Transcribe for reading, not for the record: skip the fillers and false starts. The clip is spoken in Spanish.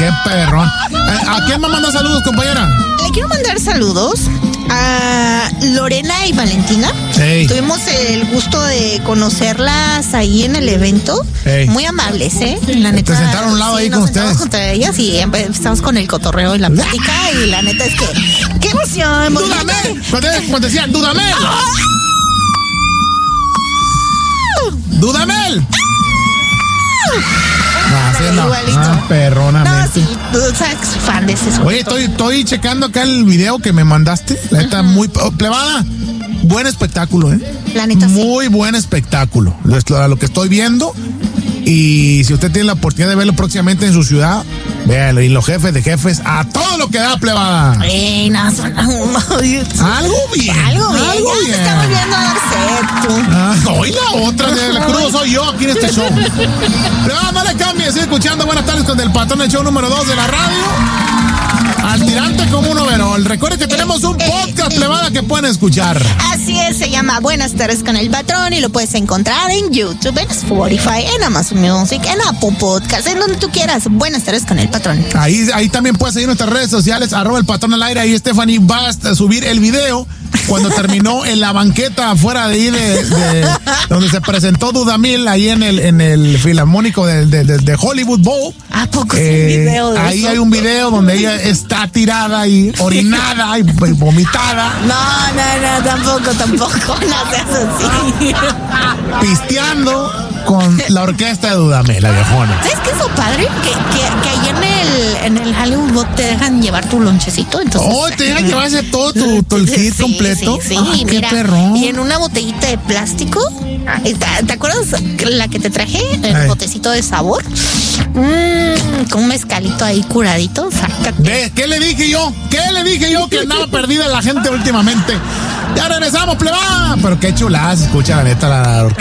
qué perrón. ¿A quién me manda saludos, compañera? Le quiero mandar saludos a Lorena y Valentina. Hey. Tuvimos el gusto de conocerlas ahí en el evento. Hey. Muy amables, la neta. Te sentaron a un lado ahí con ustedes. Nos sentamos junto a ellas y empezamos con el cotorreo y la plática. Y la neta es que, ¡qué emoción! ¡Dudamel! Cuando decían, ¡Dudamel! ¡Dudamel! Perronamente. No, sí, tú sabes que soy fan de ese sujeto. Oye, estoy checando acá el video que me mandaste. La neta, muy plebada. Buen espectáculo, La neta, muy buen espectáculo. Lo que estoy viendo. Y si usted tiene la oportunidad de verlo próximamente en su ciudad, véalo. Y los jefes de jefes, a todo lo que da, plebada. Algo bien. Algo bien. Te está volviendo a dar sed, tú. Hoy la otra del crudo soy yo aquí en este show. Plebada, no le cambie, sigue escuchando. Buenas tardes con el patrón del show número 2 de la radio. Al tirante como un overol. Recuerden que tenemos un podcast, plebada, que pueden escuchar. Así es, se llama Buenas tardes con el patrón y lo puedes encontrar en YouTube, en Spotify, en Amazon Music, en Apple Podcast, en donde tú quieras. Buenas tardes con el patrón. Ahí también puedes seguir nuestras redes sociales, @el patrón al aire. Ahí Stephanie va a subir el video cuando terminó en la banqueta afuera de ahí de donde se presentó Dudamel, ahí en el Filarmónico de Hollywood Bowl. ¿A poco es un video de ahí eso? hay un video donde ella está tirada y orinada y vomitada. No, tampoco, no seas así. Pisteando con la orquesta de Dudamel, la viejona. ¿Sabes qué es lo padre? Que ahí en el Hollywood Bowl te dejan llevar tu lonchecito. Entonces, te dejan llevarse todo el kit completo. Sí, Ay, mira, qué perrón. y en una botellita de plástico. ¿Te acuerdas la que te traje? El botecito de sabor. Con un mezcalito ahí curadito. Sácate. ¿Qué le dije yo? Que andaba perdida la gente últimamente. Ya regresamos, plebada. Pero qué chulada se escucha la neta la orquesta.